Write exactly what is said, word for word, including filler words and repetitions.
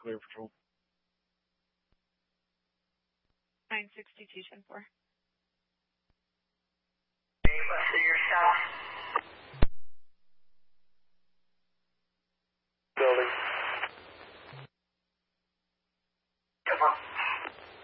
Clear Patrol. nine sixty-two ten four. West of your south.